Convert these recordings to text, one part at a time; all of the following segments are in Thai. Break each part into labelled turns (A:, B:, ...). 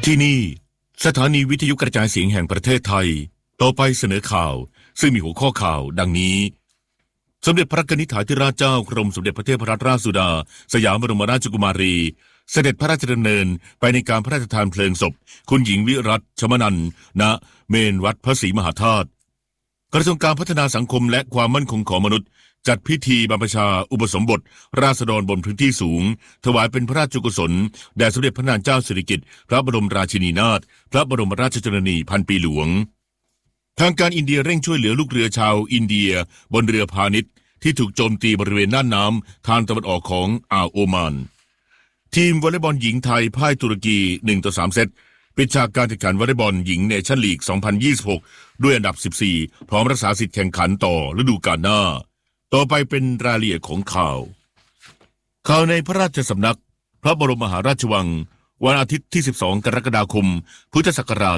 A: ที่นี่สถานีวิทยุกระจายเสียงแห่งประเทศไทยต่อไปเสนอข่าวซึ่งมีหัวข้อข่าวดังนี้สมเด็จพระนิธิถาธิราชเจ้ากรมสมเด็จพระเทพรัตนราชสุดาสยามบรมราชกุมารีเสด็จพระราชดำเนินไปในการพระราชทานเพลิงศพคุณหญิงวิรัตชมนันท์ณเมนวัดพระศรีมหาธาตุกระทรวงการพัฒนาสังคมและความมั่นคงของมนุษย์จัดพิธีบรรพชาอุปสมบทราษฎรบนพื้นที่สูงถวายเป็นพระราชกุศลแด่สมเด็จพระนางเจ้าสิริกิติ์พระบรมราชินีนาถพระบรมราชชนนีพันปีหลวงทางการอินเดียเร่งช่วยเหลือลูกเรือชาวอินเดียบนเรือพาณิชย์ที่ถูกโจมตีบริเวณน่านน้ำทางตะวันออกของอ่าวโอมานทีมวอลเลย์บอลหญิงไทยพ่ายตุรกี 1-3 เซตปิดฉากการแข่งขันวอลเลย์บอลหญิงเนชั่นลีก 2026 ด้วยอันดับ 14 พร้อมรักษาสิทธิ์แข่งขันต่อฤดูกาลหน้าต่อไปเป็นรายละเอียดของข่าวในพระราชสำนักพระบรมมหาราชวังวันอาทิตย์ที่ 12 กรกฎาคม พุทธศักราช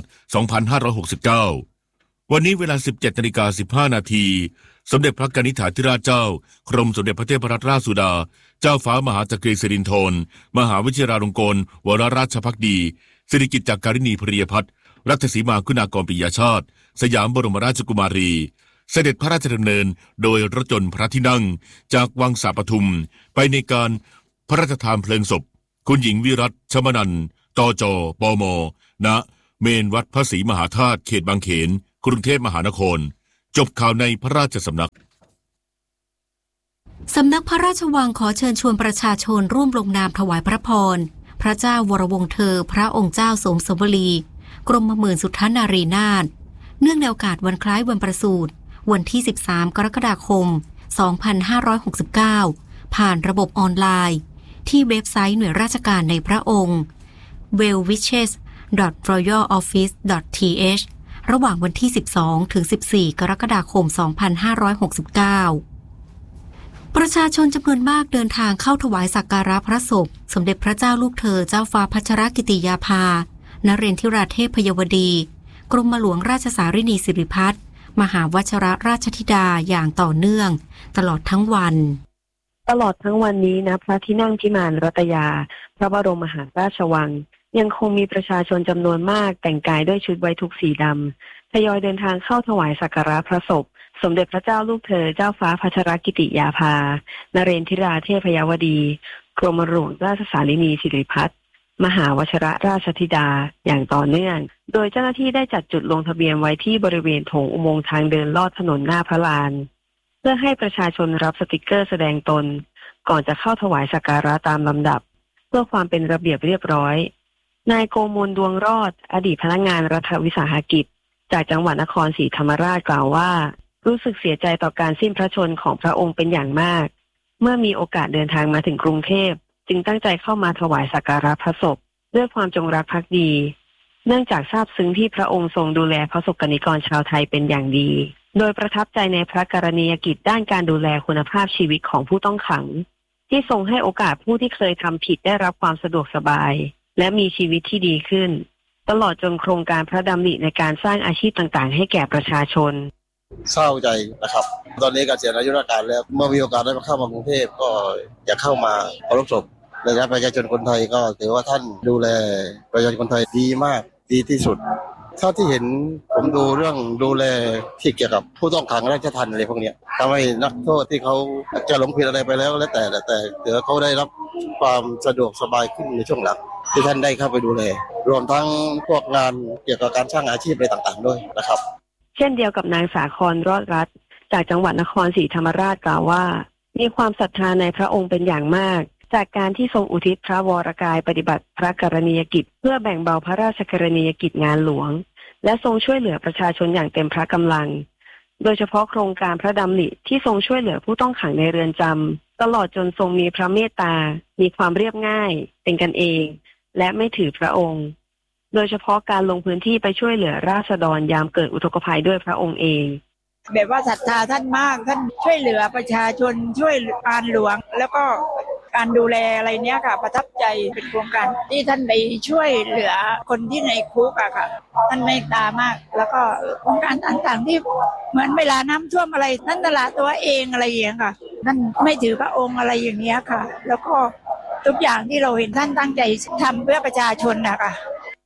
A: 2569 วันนี้เวลา 17:15 นาทีสมเด็จพระนิธิถาธิราชเจ้ากรมสมเด็จพระเทพรัตนราชสุดาเจ้าฟ้ามหาจักรีสิรินธรมหาวิชิราลงกรณ์วรราชภักดีสิริกิติ์จักรินีพริยพัฒน์รัตสีมาคุณากรปิยชาติสยามบรมราชกุมารีเสด็จพระราชดำเนินโดยรถยนต์พระที่นั่งจากวังสาปทุมไปในการพระราชทานเพลิงศพคุณหญิงวิรัตชมนันท์ตจปมณเมนวัดพระศรีมหาธาตุเขตบางเขนกรุงเทพมหานครจบข่าวในพระราชสำนัก
B: สำนักพระราชวังขอเชิญชวนประชาชนร่วมลงนามถวายพระพรพระเจ้าวรวงศ์เธอพระองค์เจ้าสมสวลีกรมหมื่นสุทธนารีนาถเนื่องในโอกาสวันคล้ายวันประสูติวันที่ 13 กรกฎาคม 2569 ผ่านระบบออนไลน์ที่เว็บไซต์หน่วยราชการในพระองค์ wellwishes.royaloffice.th ระหว่างวันที่ 12 ถึง 14 กรกฎาคม 2569 ประชาชนจำนวนมากเดินทางเข้าถวายสักการะพระศพสมเด็จพระเจ้าลูกเธอเจ้าฟ้าพัชรกิติยาภานเรนทิราเทพยวดีกรมหลวงราชสารินีสิริพัฒน์มหาวชิรราชธิดาอย่างต่อเนื่องตลอดทั้งวัน
C: นี้นะพระที่นั่งพิมานรัตยาพระบรมมหาราชวังยังคงมีประชาชนจำนวนมากแต่งกายด้วยชุดไว้ทุกสีดำทยอยเดินทางเข้าถวายสักการะพระศพสมเด็จพระเจ้าลูกเธอเจ้าฟ้าพัชรกิติยาภานเรนทิราเทพยวดีกรมหลวงราชสารินีสิริพัฒน์มหาวชิรราชธิดาอย่างต่อเนื่องโดยเจ้าหน้าที่ได้จัดจุดลงทะเบียนไว้ที่บริเวณโถงอุโมงค์ทางเดินลอดถนนหน้าพระลานเพื่อให้ประชาชนรับสติกเกอร์แสดงตนก่อนจะเข้าถวายสักการะตามลำดับเพื่อความเป็นระเบียบเรียบร้อยนายโกมลดวงรอดอดีตพนักงานรัฐวิสาหกิจจากจังหวัดนครศรีธรรมราชกล่าวว่ารู้สึกเสียใจต่อการสิ้นพระชนของพระองค์เป็นอย่างมากเมื่อมีโอกาสเดินทางมาถึงกรุงเทพจึงตั้งใจเข้ามาถวายสักการะพระศพด้วยความจงรักภักดีเนื่องจากทราบซึ้งที่พระองค์ทรงดูแลพระสกนิกรชาวไทยเป็นอย่างดีโดยประทับใจในพระกรณียกิจด้านการดูแลคุณภาพชีวิตของผู้ต้องขังที่ทรงให้โอกาสผู้ที่เคยทำผิดได้รับความสะดวกสบายและมีชีวิตที่ดีขึ้นตลอดจนโครงการพระดำริในการสร้างอาชีพต่างๆให้แก่ประชาชน
D: เศร้าใจนะครับตอนนี้เกษียณอายุราชการแล้วเมื่อมีโอกาสได้มาเข้ามากรุงเทพก็อยากเข้ามาเคารพศพในฐานะประชาชนคนไทยก็ถือว่าท่านดูแลประชาชนคนไทยดีมากดีที่สุดเท่าที่เห็นผมดูเรื่องดูแลที่เกี่ยวกับผู้ต้องขังราชทัณฑ์อะไรพวกนี้ทำให้นักโทษที่เขาจะหลงผิดอะไรไปแล้วแล้วแต่ถือเขาได้รับความสะดวกสบายขึ้นในช่วงหลังที่ท่านได้เข้าไปดูแลรวมทั้งพวกงานเกี่ยวกับการสร้างอาชีพอะไรต่างๆด้วยนะครับ
C: เช่นเดียวกับนางสาครรอดรัตน์จากจังหวัดนครศรีธรรมราชกล่าวว่ามีความศรัทธาในพระองค์เป็นอย่างมากจากการที่ทรงอุทิศพระวรกายปฏิบัติพระกรณียกิจเพื่อแบ่งเบาพระราชกรณียกิจงานหลวงและทรงช่วยเหลือประชาชนอย่างเต็มพระกำลังโดยเฉพาะโครงการพระดำริที่ทรงช่วยเหลือผู้ต้องขังในเรือนจำตลอดจนทรงมีพระเมตตามีความเรียบง่ายเป็นกันเองและไม่ถือพระองค์โดยเฉพาะการลงพื้นที่ไปช่วยเหลือราษฎรยามเกิดอุทกภัยด้วยพระองค์เอง
E: แบบว่าศรัทธาท่านมากท่านช่วยเหลือประชาชนช่วยงานหลวงแล้วก็การดูแลอะไรเนี้ยค่ะประทับใจเป็นโครงการที่ท่านไปช่วยเหลือคนที่ในคุกอะค่ะท่านเมตตามากแล้วก็โครงการต่างๆที่เหมือนเวลาน้ำท่วมอะไรท่านตลาดตัวเองอะไรอย่างเงี้ยค่ะท่านไม่ถือพระองค์อะไรอย่างเงี้ยค่ะแล้วก็ทุกอย่างที่เราเห็นท่านตั้งใจทำเพื่อประชาชนนะคะ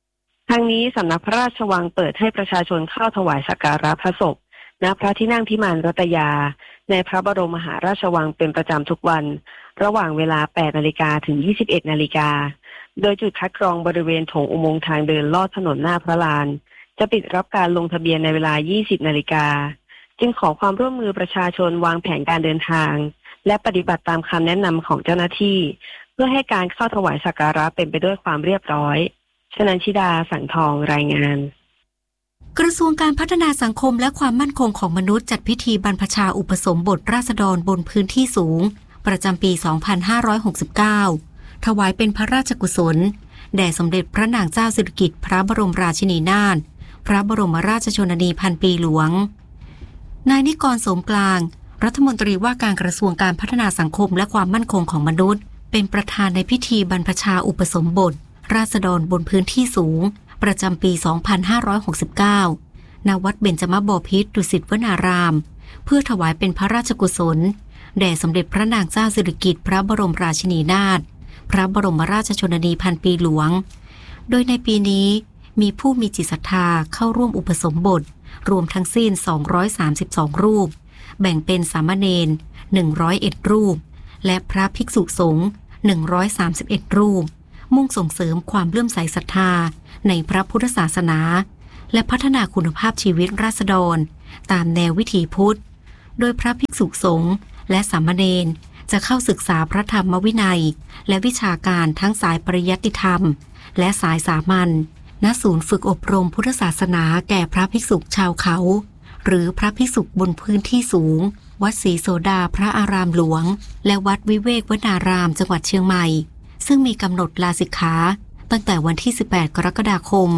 C: ทางนี้สำนักพระราชวังเปิดให้ประชาชนเข้าถวายสักการะพระศพณพระที่นั่งพิมานรัตยาในพระบรมมหาราชวังเป็นประจำทุกวันระหว่างเวลา 8 นาฬิกาถึง 21 นาฬิกาโดยจุดคัดกรองบริเวณโถงอุโมงค์ทางเดินลอดถนนหน้าพระลานจะปิดรับการลงทะเบียนในเวลา 20 นาฬิกาจึงขอความร่วมมือประชาชนวางแผนการเดินทางและปฏิบัติตามคำแนะนำของเจ้าหน้าที่เพื่อให้การเข้าถวายสักการะเป็นไปด้วยความเรียบร้อยชนันชิดาสังทองรายงาน
B: กระทรวงการพัฒนาสังคมและความมั่นคงของมนุษย์จัดพิธีบรรพชาอุปสมบทราษฎรบนพื้นที่สูงประจำปี 2569 ถวายเป็นพระราชกุศลแด่สมเด็จพระนางเจ้าสิริกิติ์พระบรมราชินีนาถพระบรมราชชนนีพันปีหลวงนายนิกร โสมกลางรัฐมนตรีว่าการกระทรวงการพัฒนาสังคมและความมั่นคงของมนุษย์เป็นประธานในพิธีบรรพชาอุปสมบทราษฎรบนพื้นที่สูงประจำปี 2569 ณ วัดเบญจมบพิตรดุสิตวนารามเพื่อถวายเป็นพระราชกุศลแด่สมเด็จพระนางเจ้าสิริกิติ์พระบรมราชินีนาถพระบรมราชชนนีพันปีหลวงโดยในปีนี้มีผู้มีจิตศรัทธาเข้าร่วมอุปสมบทรวมทั้งสิ้น232รูปแบ่งเป็นสามเณร101รูปและพระภิกษุสงฆ์131รูปมุ่งส่งเสริมความเลื่อมใสศรัทธาในพระพุทธศาสนาและพัฒนาคุณภาพชีวิตราษฎรตามแนววิถีพุทธโดยพระภิกษุสงฆ์และสามเณรจะเข้าศึกษาพระธรรมวินัยและวิชาการทั้งสายปริยัติธรรมและสายสามัญณศูนย์ฝึกอบรมพุทธศาสนาแก่พระภิกษุชาวเขาหรือพระภิกษุบนพื้นที่สูงวัดศรีโสดาพระอารามหลวงและวัดวิเวกวนารามจังหวัดเชียงใหม่ซึ่งมีกำหนดลาสิกขาตั้งแต่วันที่18 กรกฎาคม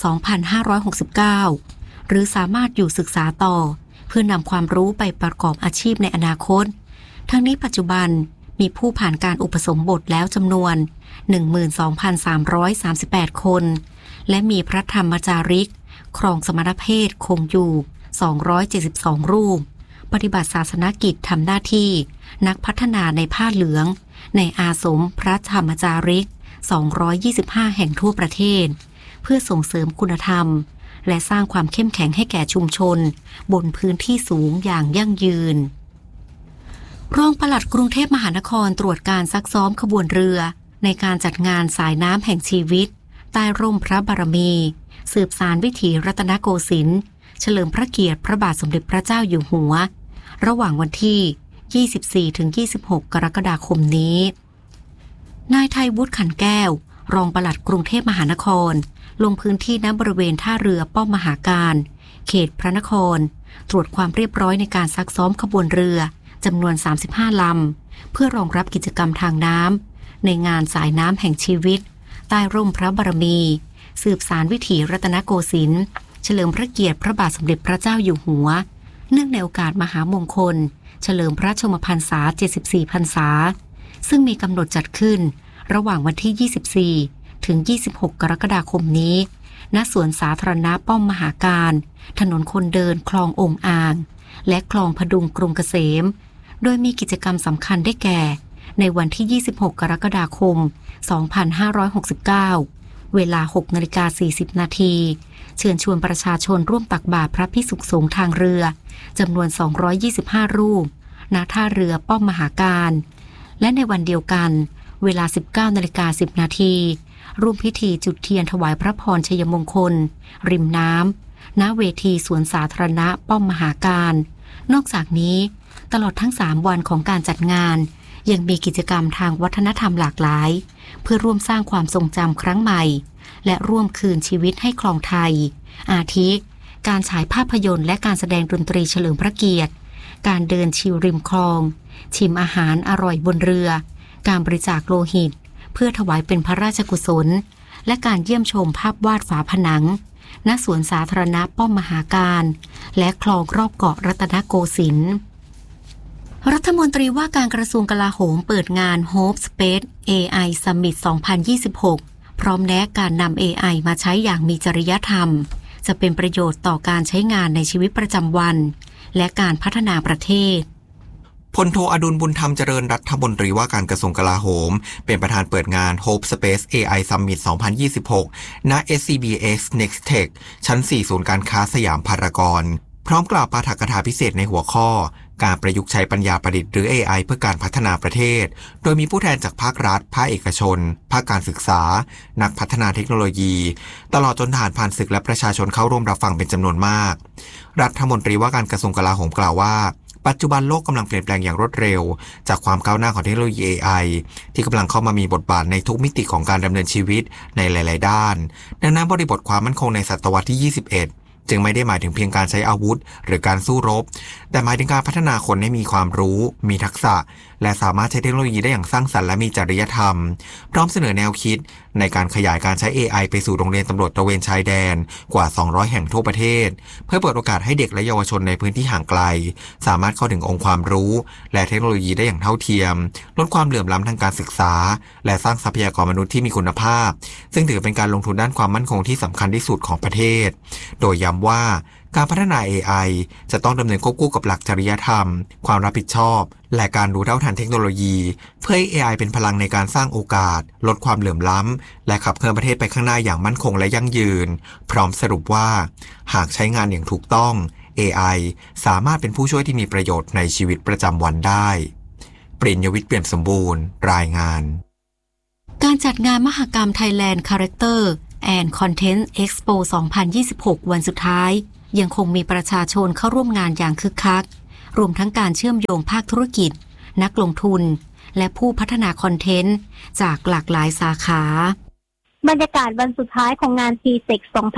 B: 2569 หรือสามารถอยู่ศึกษาต่อเพื่อนำความรู้ไปประกอบอาชีพในอนาคตทั้งนี้ปัจจุบันมีผู้ผ่านการอุปสมบทแล้วจำนวน 12,338 คนและมีพระธรรมจาริกครองสมณเพศคงอยู่272รูปปฏิบัติศาสนกิจทำหน้าที่นักพัฒนาในผ้าเหลืองในอาสมพระธรรมจาริก225แห่งทั่วประเทศเพื่อส่งเสริมคุณธรรมและสร้างความเข้มแข็งให้แก่ชุมชนบนพื้นที่สูงอย่างยั่งยืนรองปลัดกรุงเทพมหานครตรวจการซักซ้อมขบวนเรือในการจัดงานสายน้ำแห่งชีวิตใต้ร่มพระบารมีสืบสานวิถีรัตนโกสินทร์เฉลิมพระเกียรติพระบาทสมเด็จพระเจ้าอยู่หัวระหว่างวันที่ 24-26 กรกฎาคมนี้นายไทยวุฒิขันแก้วรองปลัดกรุงเทพมหานครลงพื้นที่ณบริเวณท่าเรือป้อมมหาการเขตพระนครตรวจความเรียบร้อยในการซักซ้อมขบวนเรือจำนวน35ลำเพื่อรองรับกิจกรรมทางน้ำในงานสายน้ำแห่งชีวิตใต้ร่มพระบารมีสืบสานวิถีรัตนโกสินทร์เฉลิมพระเกียรติพระบาทสมเด็จพระเจ้าอยู่หัวเนื่องในโอกาสมหามงคลเฉลิมพระชนมพรรษา74พรรษาซึ่งมีกำหนดจัดขึ้นระหว่างวันที่24ถึง26กรกฎาคมนี้ณสวนสาธารณะป้อมมหาการถนนคนเดินคลององอ่างและคลองพดุงกรุงเกษมโดยมีกิจกรรมสำคัญได้แก่ในวันที่26กรกฎาคม2569เวลา 6:40 นาทีเชิญชวนประชาชนร่วมตักบาตรพระภิกษุสงฆ์ทางเรือจำนวน225รูปณท่าเรือป้อมมหาการและในวันเดียวกันเวลา 19:10 นาทีร่วมพิธีจุดเทียนถวายพระพรชัยมงคลริมน้ำณเวทีสวนสาธารณะป้อมมหาการนอกจากนี้ตลอดทั้ง3วันของการจัดงานยังมีกิจกรรมทางวัฒนธรรมหลากหลายเพื่อร่วมสร้างความทรงจำครั้งใหม่และร่วมคืนชีวิตให้คลองไทยอาทิการฉายภาพยนตร์และการแสดงดนตรีเฉลิมพระเกียรติการเดินชิลริมคลองชิมอาหารอร่อยบนเรือการบริจาคโลหิตเพื่อถวายเป็นพระราชกุศลและการเยี่ยมชมภาพวาดฝาผนังณสวนสาธารณะป้อมมหาการและคลองรอบเกาะรัตนโกสินทร์รัฐมนตรีว่าการกระทรวงกลาโหมเปิดงาน Hope Space AI Summit 2026 พร้อมแนะการนำ AI มาใช้อย่างมีจริยธรรมจะเป็นประโยชน์ต่อการใช้งานในชีวิตประจำวันและการพัฒนาประเทศ
F: พลโทอดุลบุญธรรมเจริญรัฐมนตรีว่าการกระทรวงกลาโหมเป็นประธานเปิดงาน Hope Space AI Summit 2026 ณ SCBX Next Tech ชั้น 4 ศูนย์การค้าสยามพารากอนพร้อมกล่าวปาฐกถาพิเศษในหัวข้อการประยุกต์ใช้ปัญญาประดิษฐ์หรือ AI เพื่อการพัฒนาประเทศโดยมีผู้แทนจากภาครัฐภาคเอกชนภาคการศึกษานักพัฒนาเทคโนโลยีตลอดจนทหารผ่านศึกและประชาชนเข้าร่วมรับฟังเป็นจำนวนมากรัฐมนตรีว่าการกระทรวงกลาโหมกล่าวว่าปัจจุบันโลกกำลังเปลี่ยนแปลงอย่างรวดเร็วจากความก้าวหน้าของเทคโนโลยี AI ที่กำลังเข้ามามีบทบาทในทุกมิติของการดำเนินชีวิตในหลายๆด้านดังนั้นบริบทความมั่นคงในศตวรรษที่ 21จึงไม่ได้หมายถึงเพียงการใช้อาวุธหรือการสู้รบแต่หมายถึงการพัฒนาคนให้มีความรู้มีทักษะและสามารถใช้เทคโนโลยีได้อย่างสร้างสรรค์และมีจริยธรรมพร้อมเสนอแนวคิดในการขยายการใช้ AI ไปสู่โรงเรียนตำรวจตระเวนชายแดนกว่า200แห่งทั่วประเทศเพื่อเปิดโอกาสให้เด็กและเยาวชนในพื้นที่ห่างไกลสามารถเข้าถึงองค์ความรู้และเทคโนโลยีได้อย่างเท่าเทียมลดความเหลื่อมล้ำทางการศึกษาและสร้างทรัพยากรมนุษย์ที่มีคุณภาพซึ่งถือเป็นการลงทุนด้านความมั่นคงที่สำคัญที่สุดของประเทศโดยย้ำว่าการพัฒนา AI จะต้องดำเนินควบคู่กับหลักจริยธรรมความรับผิดชอบและการรู้เท่าทันเทคโนโลยีเพื่อให้ AI เป็นพลังในการสร้างโอกาสลดความเหลื่อมล้ำและขับเคลื่อนประเทศไปข้างหน้าอย่างมั่นคงและยั่งยืนพร้อมสรุปว่าหากใช้งานอย่างถูกต้อง AI สามารถเป็นผู้ช่วยที่มีประโยชน์ในชีวิตประจำวันได้ปริญญวิทย์เปี่ยมสมบูรณ์รายงาน
B: การจัดงานมหกรรม Thailand Character and Content Expo 2026 วันสุดท้ายยังคงมีประชาชนเข้าร่วมงานอย่างคึกคักรวมทั้งการเชื่อมโยงภาคธุรกิจนักลงทุนและผู้พัฒนาคอนเทนต์จากหลากหลายสาขา
G: บรรยากาศวันสุดท้ายของงาน TSEC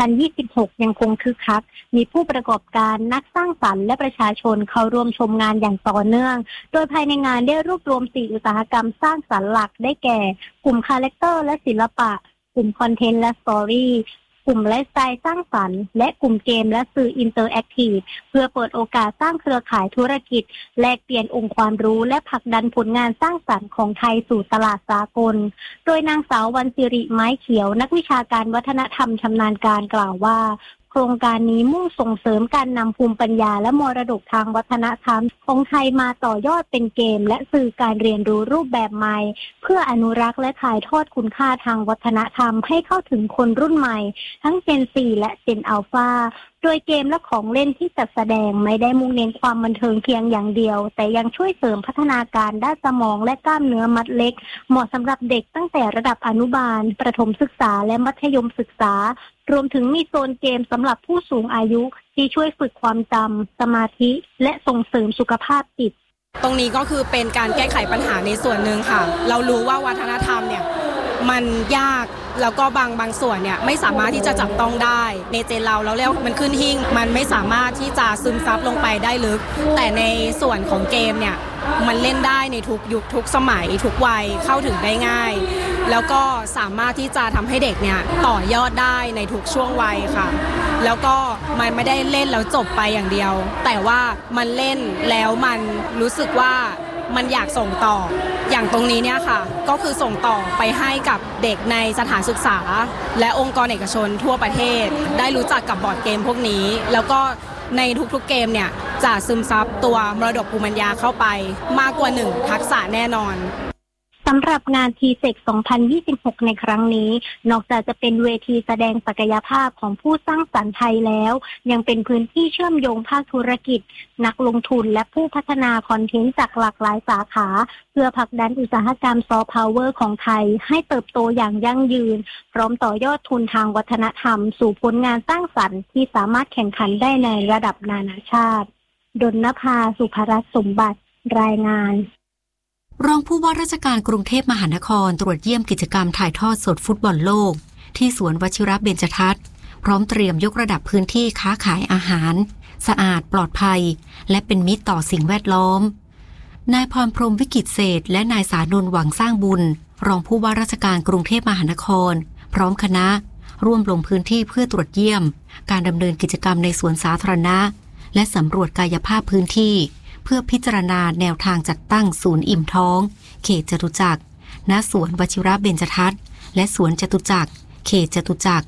G: 2026 ยังคงคึกคักมีผู้ประกอบการนักสร้างสรรค์และประชาชนเข้าร่วมชมงานอย่างต่อเนื่องโดยภายในงานได้รวบรวม4อุตสาหกรรมสร้างสรรค์หลักได้แก่กลุ่มคาแรคเตอร์และศิลปะกลุ่มคอนเทนต์และสตอรี่กลุ่มไลฟ์สไตล์สร้างสรรค์และกลุ่มเกมและสื่ออินเตอร์แอคทีฟเพื่อเปิดโอกาสสร้างเครือข่ายธุรกิจแลกเปลี่ยนองค์ความรู้และผลักดันผลงานสร้างสรรค์ของไทยสู่ตลาดสากลโดยนางสาววรรณศิริไม้เขียวนักวิชาการวัฒนธรรมชำนาญการกล่าวว่าโครงการนี้มุ่งส่งเสริมการนำภูมิปัญญาและมรดกทางวัฒนธรรมของไทยมาต่อยอดเป็นเกมและสื่อการเรียนรู้รูปแบบใหม่เพื่ออนุรักษ์และถ่ายทอดคุณค่าทางวัฒนธรรมให้เข้าถึงคนรุ่นใหม่ทั้ง Gen 4 และ Gen Alpha โดยเกมและของเล่นที่จัดแสดงไม่ได้มุ่งเน้นความบันเทิงเพียงอย่างเดียวแต่ยังช่วยเสริมพัฒนาการด้านสมองและกล้ามเนื้อมัดเล็กเหมาะสำหรับเด็กตั้งแต่ระดับอนุบาลประถมศึกษาและมัธยมศึกษารวมถึงมีโซนเกมสำหรับผู้สูงอายุที่ช่วยฝึกความจำสมาธิและส่งเสริมสุขภาพจิต
H: ตรงนี้ก็คือเป็นการแก้ไขปัญหาในส่วนหนึ่งค่ะเรารู้ว่าวัฒนธรรมเนี่ยมันยากแล้วก็บางส่วนเนี่ยไม่สามารถที่จะจับต้องได้ในเจนเราเรียกมันขึ้นหิ้งมันไม่สามารถที่จะซึมซับลงไปได้ลึกแต่ในส่วนของเกมเนี่ยมันเล่นได้ในทุกยุคทุกสมัยทุกวัยเข้าถึงได้ง่ายแล้วก็สามารถที่จะทำให้เด็กเนี่ยต่อยอดได้ในทุกช่วงวัยค่ะแล้วก็มันไม่ได้เล่นแล้วจบไปอย่างเดียวแต่ว่ามันเล่นแล้วมันรู้สึกว่ามันอยากส่งต่ออย่างตรงนี้เนี่ยค่ะก็คือส่งต่อไปให้กับเด็กในสถานศึกษาและองค์กรเอกชนทั่วประเทศได้รู้จักกับบอร์ดเกมพวกนี้แล้วก็ในทุกๆเกมเนี่ยจะซึมซับตัวมรดกภูมิปัญญาเข้าไปมากกว่า1ทักษะแน่นอน
G: สำหรับงาน TSEC 2026 ในครั้งนี้นอกจากจะเป็นเวทีแสดงศักยภาพของผู้สร้างสรรค์ไทยแล้วยังเป็นพื้นที่เชื่อมโยงภาคธุรกิจนักลงทุนและผู้พัฒนาคอนเทนต์จากหลากหลายสาขาเพื่อผลักดันอุตสาหกรรมซอฟต์พาวเวอร์ของไทยให้เติบโตอย่างยั่งยืนพร้อมต่อยอดทุนทางวัฒนธรรมสู่ผลงานสร้างสรรค์ที่สามารถแข่งขันได้ในระดับนานาชาติดลนภา สุภรัตน์สมบัติรายงาน
B: รองผู้ว่าราชการกรุงเทพมหานครตรวจเยี่ยมกิจกรรมถ่ายทอดสดฟุตบอลโลกที่สวนวชิรเบญจทัศน์พร้อมเตรียมยกระดับพื้นที่ค้าขายอาหารสะอาดปลอดภัยและเป็นมิตรต่อสิ่งแวดล้อมนายพรพรหมวิกิตเศรษฐ์และนายสานนท์หวังสร้างบุญรองผู้ว่าราชการกรุงเทพมหานครพร้อมคณะร่วมลงพื้นที่เพื่อตรวจเยี่ยมการดำเนินกิจกรรมในสวนสาธารณะและสำรวจกายภาพพื้นที่เพื่อพิจารณาแนวทางจัดตั้งศูนย์อิ่มท้องเขตจตุจักรณสวนวชิรเบญจทัศน์และสวนจตุจักรเขตจตุจักร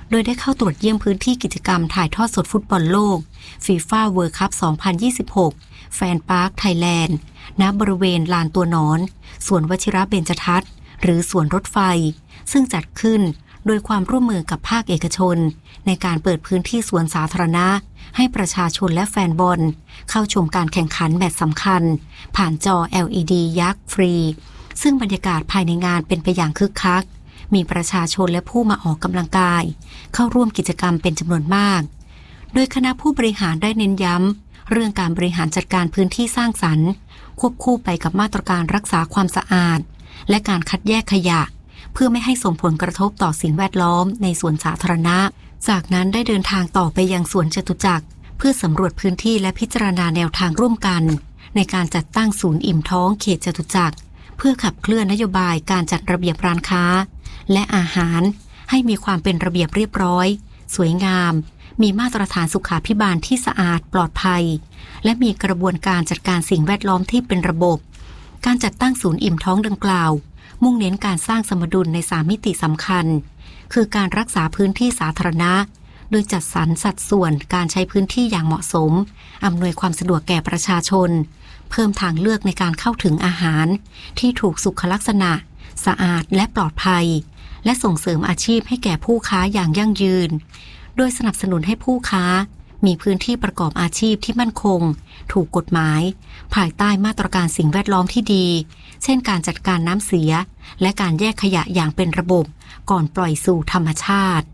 B: โดยได้เข้าตรวจเยี่ยมพื้นที่กิจกรรมถ่ายทอดสดฟุตบอลโลกฟีฟ่าเวิลด์คัพ 2026 แฟนพาร์คไทยแลนด์ณบริเวณลานตัวหนอนสวนวชิระเบญจทัศน์หรือสวนรถไฟซึ่งจัดขึ้นโดยความร่วมมือกับภาคเอกชนในการเปิดพื้นที่สวนสาธารณะให้ประชาชนและแฟนบอลเข้าชมการแข่งขันแมตช์สำคัญผ่านจอ LED ยักษ์ฟรีซึ่งบรรยากาศภายในงานเป็นไปอย่างคึกคักมีประชาชนและผู้มาออกกำลังกายเข้าร่วมกิจกรรมเป็นจำนวนมากโดยคณะผู้บริหารได้เน้นย้ำเรื่องการบริหารจัดการพื้นที่สร้างสรรค์ควบคู่ไปกับมาตรการรักษาความสะอาดและการคัดแยกขยะเพื่อไม่ให้ส่งผลกระทบต่อสิ่งแวดล้อมในสวนสาธารณะจากนั้นได้เดินทางต่อไปยังสวนจตุจักรเพื่อสำรวจพื้นที่และพิจารณาแนวทางร่วมกันในการจัดตั้งศูนย์อิ่มท้องเขตจตุจักรเพื่อขับเคลื่อนนโยบายการจัดระเบียบร้านค้าและอาหารให้มีความเป็นระเบียบเรียบร้อยสวยงามมีมาตรฐานสุขาภิบาลที่สะอาดปลอดภัยและมีกระบวนการจัดการสิ่งแวดล้อมที่เป็นระบบการจัดตั้งศูนย์อิ่มท้องดังกล่าวมุ่งเน้นการสร้างสมดุลใน3มิติสำคัญคือการรักษาพื้นที่สาธารณะโดยจัดสรรสัดส่วนการใช้พื้นที่อย่างเหมาะสมอำนวยความสะดวกแก่ประชาชนเพิ่มทางเลือกในการเข้าถึงอาหารที่ถูกสุขลักษณะสะอาดและปลอดภัยและส่งเสริมอาชีพให้แก่ผู้ค้าอย่างยั่งยืนโดยสนับสนุนให้ผู้ค้ามีพื้นที่ประกอบอาชีพที่มั่นคงถูกกฎหมายภายใต้มาตรการสิ่งแวดล้อมที่ดีเช่นการจัดการน้ำเสียและการแยกขยะอย่างเป็นระบบก่อนปล่อยสู่ธรรมชาติ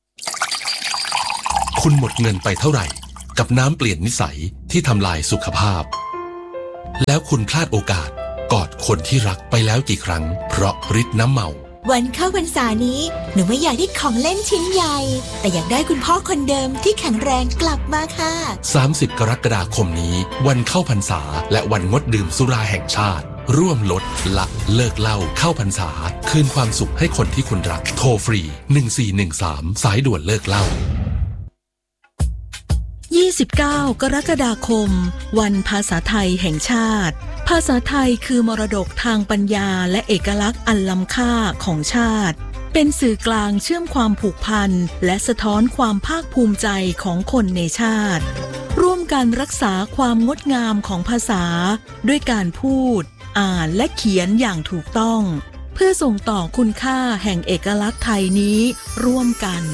I: คุณหมดเงินไปเท่าไหร่กับน้ำเปลี่ยนนิสัยที่ทำลายสุขภาพแล้วคุณพลาดโอกาสกอดคนที่รักไปแล้วกี่ครั้งเพราะฤทธิ์น้ำเมา
J: วันเข้าพรรษานี้หนูไม่อยากได้ของเล่นชิ้นใหญ่แต่อยากได้คุณพ่อคนเดิมที่แข็งแรงกลับมาค่ะ
I: 30 กรกฎาคมนี้วันเข้าพรรษาและวันงดดื่มสุราแห่งชาติร่วมลดละเลิกเหล้าเข้าพรรษาคืนความสุขให้คนที่คุณรักโทรฟรี1413สายด่วนเลิกเหล้า
K: 29 กรกฎาคมวันภาษาไทยแห่งชาติภาษาไทยคือมรดกทางปัญญาและเอกลักษณ์อันล้ำค่าของชาติเป็นสื่อกลางเชื่อมความผูกพันและสะท้อนความภาคภูมิใจของคนในชาติร่วมกันรักษาความงดงามของภาษาด้วยการพูดอ่านและเขียนอย่างถูกต้องเพื่อส่งต่อคุณค่าแห่งเอกลักษณ์ไทยนี้ร่วมกัน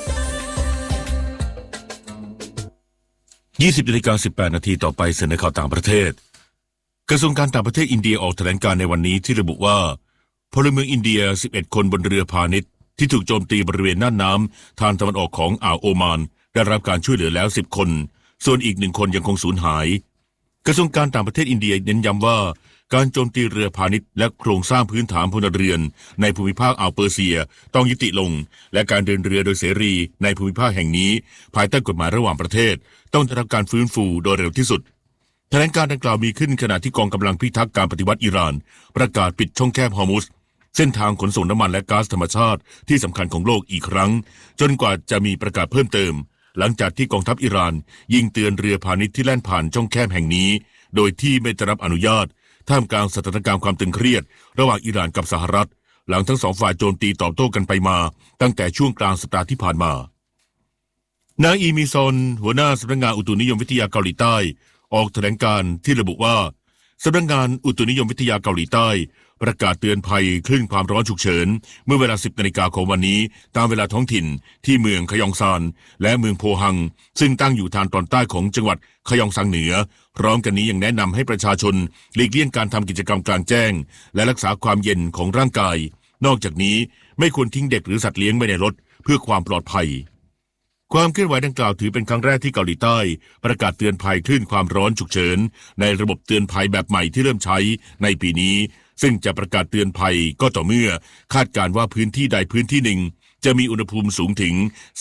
A: 20:18 นาทีต่อไปเสนอข่าวต่างประเทศกระทรวงการต่างประเทศอินเดียออกแถลงการในวันนี้ที่ระบุว่าพลเมืองอินเดีย11คนบนเรือพาณิชย์ที่ถูกโจมตีบริเวณน่านน้ำทางตะวันออกของอ่าวโอมานได้รับการช่วยเหลือแล้ว10คนส่วนอีก1คนยังคงสูญหายกระทรวงการต่างประเทศอินเดียเน้นย้ำว่าการโจมตีเรือพาณิชย์และโครงสร้างพื้นฐานพลเรือนในภูมิภาคอ่าวเปอร์เซียต้องยุติลงและการเดินเรือโดยเสรีในภูมิภาคแห่งนี้ภายใต้กฎหมายระหว่างประเทศต้องได้รับการฟื้นฟูโดยเร็วที่สุดแถลงการดังกล่าวมีขึ้นขณะที่กองกำลังพิทักษ์การปฏิวัติอิหร่านประกาศปิดช่องแคบฮอร์มุซเส้นทางขนส่งน้ำมันและก๊าซธรรมชาติที่สำคัญของโลกอีกครั้งจนกว่าจะมีประกาศเพิ่มเติมหลังจากที่กองทัพอิหร่านยิงเตือนเรือพาณิชย์ที่แล่นผ่านช่องแคบแห่งนี้โดยที่ไม่ได้รับอนุญาตท่ามกลางสถานการณ์ความตึงเครียดระหว่างอิหร่านกับสหรัฐหลังทั้งสองฝ่ายโจมตีตอบโต้กันไปมาตั้งแต่ช่วงกลางสัปดาห์ที่ผ่านมานายอีมิซอนหัวหน้าสำนักงานอุตุนิยมวิทยาเกาหลีใต้ออกแถลงการที่ระบุว่าสำนักงานอุตุนิยมวิทยาเกาหลีใต้ประกาศเตือนภัยคลื่นความร้อนฉุกเฉินเมื่อเวลา 10 นาฬิกาของวันนี้ตามเวลาท้องถิ่นที่เมืองขยองซานและเมืองโพฮังซึ่งตั้งอยู่ทางตอนใต้ของจังหวัดขยองซังเหนือพร้อมกันนี้ยังแนะนำให้ประชาชนหลีกเลี่ยงการทำกิจกรรมกลางแจ้งและรักษาความเย็นของร่างกายนอกจากนี้ไม่ควรทิ้งเด็กหรือสัตว์เลี้ยงไว้ในรถเพื่อความปลอดภัยความเคลื่อนไหวดังกล่าวถือเป็นครั้งแรกที่เกาหลีใต้ประกาศเตือนภัยคลื่นความร้อนฉุกเฉินในระบบเตือนภัยแบบใหม่ที่เริ่มใช้ในปีนี้ซึ่งจะประกาศเตือนภัยก็ต่อเมื่อคาดการณ์ว่าพื้นที่ใดพื้นที่หนึ่งจะมีอุณหภูมิสูงถึง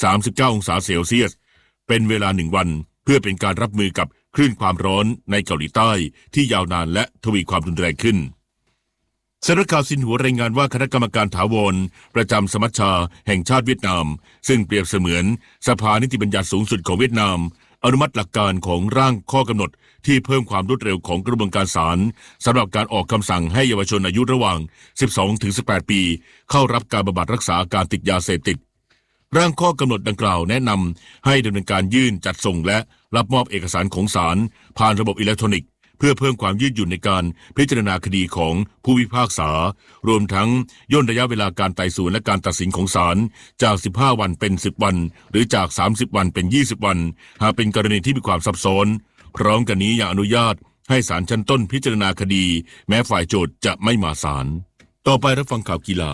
A: 39 องศาเซลเซียสเป็นเวลา1วันเพื่อเป็นการรับมือกับคลื่นความร้อนในเกาหลีใต้ที่ยาวนานและทวีความรุนแรงขึ้นสำนักข่าวซินหัวรายงานว่าคณะกรรมการถาวรประจำสมัชชาแห่งชาติเวียดนามซึ่งเปรียบเสมือนสภานิติบัญญัติสูงสุดของเวียดนามอนุมัติหลักการของร่างข้อกำหนดที่เพิ่มความรวดเร็วของกระบวนการศาลสำหรับการออกคำสั่งให้เยาวชนอายุระหว่าง 12-18 ปีเข้ารับการบำบัดรักษาการติดยาเสพติดร่างข้อกำหนดดังกล่าวแนะนำให้ดำเนินการยื่นจัดส่งและรับมอบเอกสารของศาลผ่านระบบอิเล็กทรอนิกส์เพื่อเพิ่มความยืดหยุ่นในการพิจารณาคดีของผู้พิพากษารวมทั้งย่นระยะเวลาการไต่สวนและการตัดสินของศาลจาก15วันเป็น10วันหรือจาก30วันเป็น20วันหากเป็นกรณีที่มีความซับซ้อนพร้อมกันนี้ยังอนุญาตให้ศาลชั้นต้นพิจารณาคดีแม้ฝ่ายโจทก์จะไม่มาศาลต่อไปรับฟังข่าวกีฬา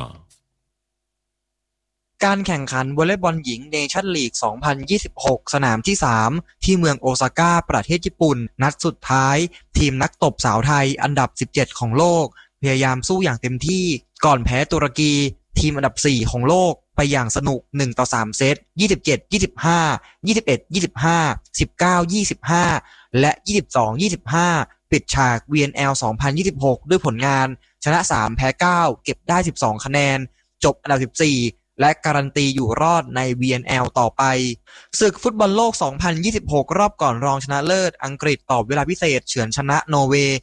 L: การแข่งขันวอลเลย์บอลหญิงเนชั่นลีก 2026 สนามที่ 3 ที่เมืองโอซาก้าประเทศญี่ปุ่นนัดสุดท้ายทีมนักตบสาวไทยอันดับ 17 ของโลกพยายามสู้อย่างเต็มที่ก่อนแพ้ตุรกีทีมอันดับ 4 ของโลกไปอย่างสนุก 1-3 เซต 27-25 21-25 19-25 และ 22-25 ปิดฉาก VNL 2026 ด้วยผลงานชนะ 3 แพ้ 9 เก็บได้ 12 คะแนนจบอันดับ 14และการันตีอยู่รอดใน VNL ต่อไปศึกฟุตบอลโลก 2026 รอบก่อนรองชนะเลิศอังกฤษตอบเวลาพิเศษเฉือนชนะนอร์เวย์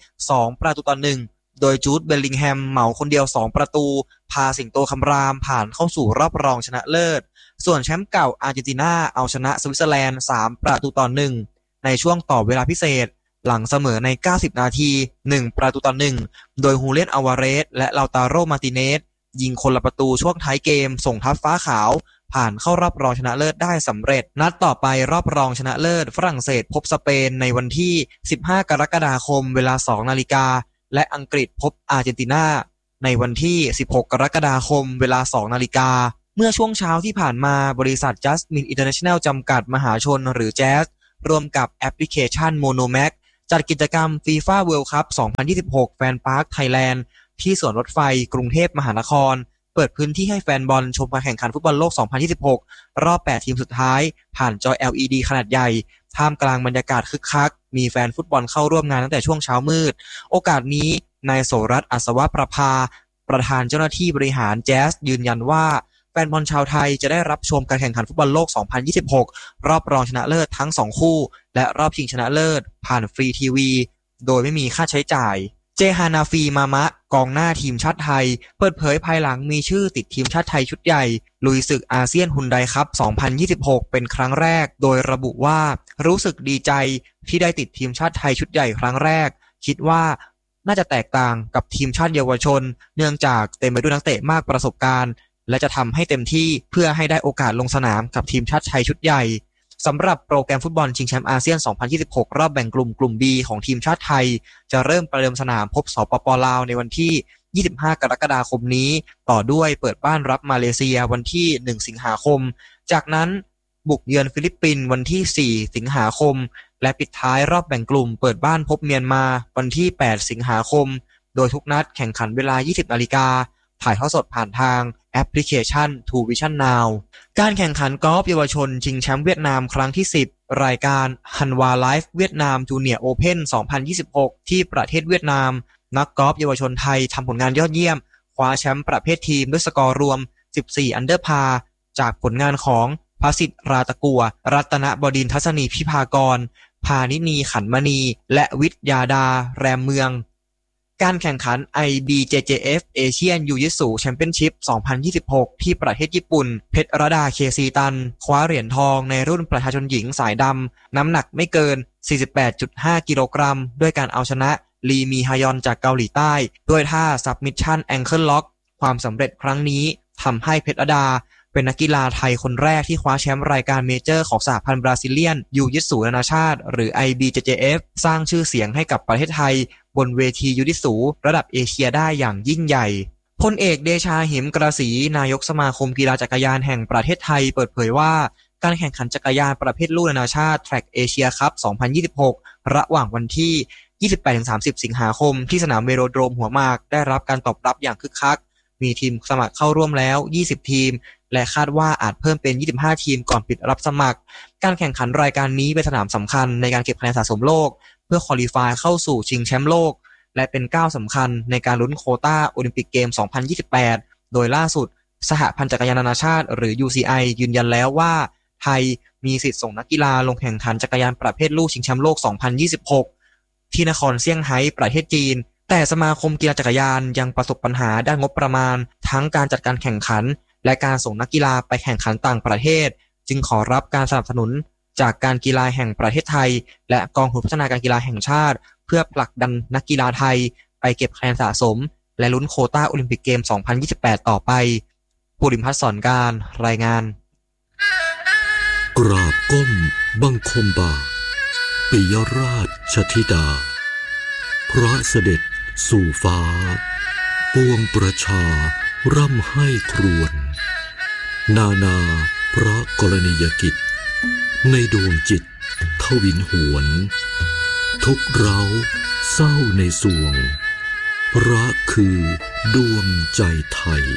L: 2-1 โดยจูดเบลลิงแฮมเหมาคนเดียว 2 ประตูพาสิงโตคำรามผ่านเข้าสู่รอบรองชนะเลิศส่วนแชมป์เก่าอาร์เจนตินาเอาชนะสวิตเซอร์แลนด์ 3-1 ในช่วงต่อเวลาพิเศษหลังเสมอใน 90 นาที 1-1 โดยฮูเลียนอาวาเรสและลาวตาโรมาร์ติเนสยิงคนละประตูช่วงท้ายเกมส่งทัพฟ้าขาวผ่านเข้ารอบรองชนะเลิศได้สำเร็จนัดต่อไปรอบรองชนะเลิศฝรั่งเศสพบสเปนในวันที่15กรกฎาคมเวลา 2 นาฬิกาและอังกฤษพบอาร์เจนตินาในวันที่16กรกฎาคมเวลา 2 นาฬิกาเมื่อช่วงเช้าที่ผ่านมาบริษัท Jasmine International จำกัดมหาชนหรือ Jazz ร่วมกับแอปพลิเคชัน Monomax จัดกิจกรรม FIFA World Cup 2026 Fan Park Thailandที่สวนรถไฟกรุงเทพมหานครเปิดพื้นที่ให้แฟนบอลชมการแข่งขันฟุตบอลโลก 2026 รอบ 8 ทีมสุดท้ายผ่านจอ LED ขนาดใหญ่ท่ามกลางบรรยากาศคึกคักมีแฟนฟุตบอลเข้าร่วมงานตั้งแต่ช่วงเช้ามืดโอกาสนี้นายโสรัตน์อัศวประภาประธานเจ้าหน้าที่บริหารแจ๊สยืนยันว่าแฟนบอลชาวไทยจะได้รับชมการแข่งขันฟุตบอลโลก 2026 รอบรองชนะเลิศทั้ง 2 คู่และรอบชิงชนะเลิศผ่านฟรีทีวีโดยไม่มีค่าใช้จ่ายเจฮานาฟีมามะกองหน้าทีมชาติไทยเปิดเผยภายหลังมีชื่อติดทีมชาติไทยชุดใหญ่ลุยศึกอาเซียนฮุนไดคัพ 2026 เป็นครั้งแรกโดยระบุว่ารู้สึกดีใจที่ได้ติดทีมชาติไทยชุดใหญ่ครั้งแรกคิดว่าน่าจะแตกต่างกับทีมชาติเยาวชนเนื่องจากเต็มไปด้วยนักเตะมากประสบการณ์และจะทำให้เต็มที่เพื่อให้ได้โอกาสลงสนามกับทีมชาติไทยชุดใหญ่สำหรับโปรแกรมฟุตบอลชิงแชมป์อาเซียน 2026 รอบแบ่งกลุ่ม B ของทีมชาติไทยจะเริ่มประเดิมสนามพบสปป.ลาวในวันที่ 25 กรกฎาคมนี้ต่อด้วยเปิดบ้านรับมาเลเซียวันที่ 1 สิงหาคมจากนั้นบุกเยือนฟิลิปปินส์วันที่ 4 สิงหาคมและปิดท้ายรอบแบ่งกลุ่มเปิดบ้านพบเมียนมาวันที่ 8 สิงหาคมโดยทุกนัดแข่งขันเวลา 20 นาฬิกาถ่ายทอดสดผ่านทางแอปพลิเคชัน True Vision Now การแข่งขันกอล์ฟเยาวชนชิงแชมป์เวียดนามครั้งที่ 10รายการฮันวาไลฟ์เวียดนามจูเนียร์โอเพ่น 2026 ที่ประเทศเวียดนามนักกอล์ฟเยาวชนไทยทำผลงานยอดเยี่ยมคว้าแชมป์ประเภททีมด้วยสกอร์รวม 14 อันเดอร์พาร์จากผลงานของพสิทธิ์ราตะกัวรัตนบดินทร์ทัศนีพิพากรพานินีขันมณีและวิทยาดาแรมเมืองการแข่งขัน IBJJF Asian Jiu-Jitsu Championship 2026 ที่ประเทศญี่ปุ่นเพชรรดาเคซีตันคว้าเหรียญทองในรุ่นประชาชนหญิงสายดำน้ำหนักไม่เกิน 48.5 กิโลกรัมด้วยการเอาชนะลีมีฮยอนจากเกาหลีใต้ด้วยท่า Submission Ankle Lock ความสำเร็จครั้งนี้ทำให้เพชรรดาเป็นนักกีฬาไทยคนแรกที่คว้าแชมป์รายการเมเจอร์ของสหพันธ์บราซิเลียนยูยิตสูนานาชาติหรือ IBJJF สร้างชื่อเสียงให้กับประเทศไทยบนเวทียูยิตสูระดับเอเชียได้อย่างยิ่งใหญ่พลเอกเดชาหิมกระสีนายกสมาคมกีฬาจักรยานแห่งประเทศไทยเปิดเผยว่าการแข่งขันจักรยานประเภทลู่นานาชาติ Track Asia Cup 2026 ระหว่างวันที่ 28-30 สิงหาคมที่สนามเวโรโดรมหัวหมากได้รับการตอบรับอย่างคึกคักมีทีมสมัครเข้าร่วมแล้ว20ทีมและคาดว่าอาจเพิ่มเป็น25ทีมก่อนปิดรับสมัครการแข่งขันรายการนี้เป็นสนามสำคัญในการเก็บคะแนนสะสมโลกเพื่อควอลิฟายเข้าสู่ชิงแชมป์โลกและเป็นก้าวสำคัญในการลุ้นโควต้าโอลิมปิกเกม 2028 โดยล่าสุดสหพันธ์จักรยานนานาชาติหรือ UCI ยืนยันแล้วว่าไทยมีสิทธิ์ส่งนักกีฬาลงแข่งขันจักรยานประเภทลู่ชิงแชมป์โลก 2026 ที่นครเซี่ยงไฮ้ประเทศจีนแต่สมาคมกีฬาจักรยานยังประสบปัญหาด้านงบประมาณทั้งการจัดการแข่งขันและการส่งนักกีฬาไปแข่งขันต่างประเทศจึงขอรับการสนับสนุนจากการกีฬาแห่งประเทศไทยและกองทุนพัฒนาการกีฬาแห่งชาติเพื่อผลักดันนักกีฬาไทยไปเก็บคะแนนสะสมและลุ้นโควต้าโอลิมปิกเกม 2028 ต่อไปภูริพัฒน์ สอนการรายงาน
M: กราบก้มบังคมบาทปิยราชธิดาพระเสด็จสู่ฟ้าปวงประชาร่ำให้ครวญนาพระกรณียกิจในดวงจิตทวินหวนทุกเร้าเศร้าในสวงพระคือดวงใจไทย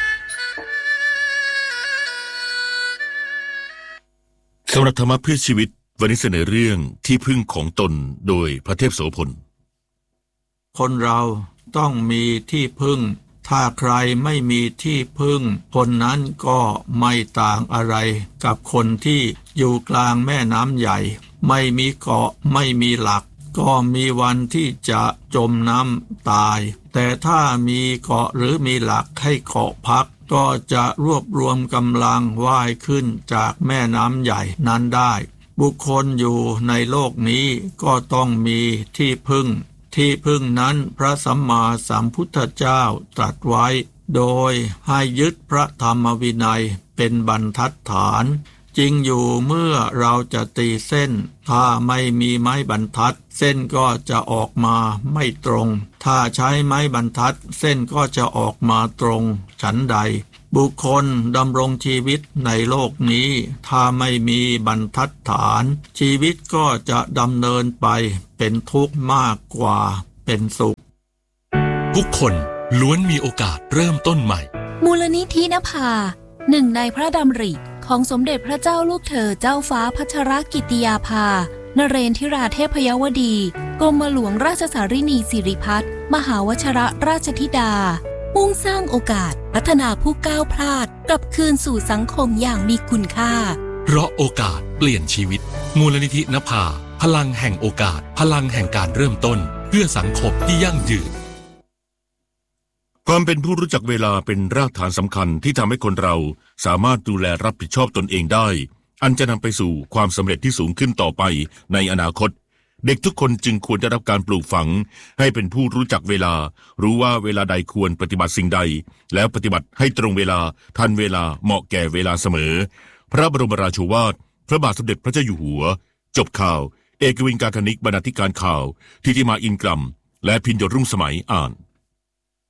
A: สำหรับธรรมะเพื่อชีวิตวันนี้เสนอเรื่องที่พึ่งของตนโดยพระเทพโสพล
N: คนเราต้องมีที่พึ่งถ้าใครไม่มีที่พึ่งคนนั้นก็ไม่ต่างอะไรกับคนที่อยู่กลางแม่น้ำใหญ่ไม่มีเกาะไม่มีหลักก็มีวันที่จะจมน้ำตายแต่ถ้ามีเกาะหรือมีหลักให้เกาะพักก็จะรวบรวมกำลังว่ายขึ้นจากแม่น้ำใหญ่นั้นได้บุคคลอยู่ในโลกนี้ก็ต้องมีที่พึ่งที่พึ่งนั้นพระสัมมาสัมพุทธเจ้าตรัสไว้โดยให้ยึดพระธรรมวินัยเป็นบรรทัดฐานจริงอยู่เมื่อเราจะตีเส้นถ้าไม่มีไม้บรรทัดเส้นก็จะออกมาไม่ตรงถ้าใช้ไม้บรรทัดเส้นก็จะออกมาตรงฉันใดบุคคลดำรงชีวิตในโลกนี้ถ้าไม่มีบรรทัดฐานชีวิตก็จะดำเนินไปเป็นทุกข์มากกว่าเป็นสุข
I: ทุกคนล้วนมีโอกาสเริ่มต้นใหม่
K: มูลนิธินภาหนึ่งในพระดำริของสมเด็จพระเจ้าลูกเธอเจ้าฟ้าพัชรกิติยาภานเรนทิราเทพยวดีกรมหลวงราชสารินีสิริพัฒน์มหาวชรราชธิดามุ่งสร้างโอกาสพัฒนาผู้ก้าวพลาดกลับคืนสู่สังคมอย่างมีคุณค่า
I: เพราะโอกาสเปลี่ยนชีวิตมูลนิธินภาพลังแห่งโอกาสพลังแห่งการเริ่มต้นเพื่อสังคมที่ยั่งยืน
A: ความเป็นผู้รู้จักเวลาเป็นรากฐานสำคัญที่ทำให้คนเราสามารถดูแลรับผิดชอบตนเองได้อันจะนำไปสู่ความสำเร็จที่สูงขึ้นต่อไปในอนาคตเด็กทุกคนจึงควรได้รับการปลูกฝังให้เป็นผู้รู้จักเวลารู้ว่าเวลาใดควรปฏิบัติสิ่งใดแล้วปฏิบัติให้ตรงเวลาทันเวลาเหมาะแก่เวลาเสมอพระบรมราโชวาทพระบาทสมเด็จพระเจ้าอยู่หัวจบข่าวเอกวิน กาคณิกบรรณาธิการข่าวทิติมาอินกรัมและพินโยรุ่งสมัยอ่าน